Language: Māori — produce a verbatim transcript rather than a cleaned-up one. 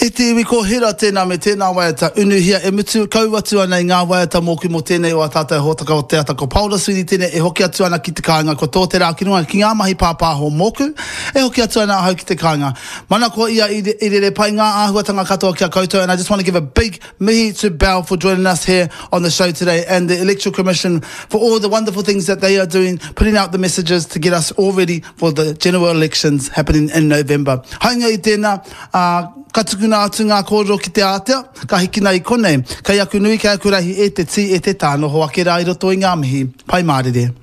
E te iwi ko hira tēnā me tēnā waiata unuhia e mutu kauatu ana i ngā waiata mōku mo tēnei o a tātou hōtaka o te ata ko Paula Swini tēnei e hoki atu ana ki te kāinga ko tō te rā ki runga ki ngā mahi pāpāho mōku e hoki atu ana hau ki te kāinga. Mana ko ia i re, i re, re pai ngā āhuatanga katoa kia koutou, and I just want to give a big mihi to Bell for joining us here on the show today, and the Electoral Commission for all the wonderful things that they are doing, putting out the messages to get us all ready for the general elections happening in November. Hainga i tēnā, uh, ka tukuna atu ngā kōrero ki te Aotea, ka hiki nei konei. Kei aku nui, kei aku rahi e te ti e te tāno, ho ake rā i roto i ngā mihi. Pai mārire.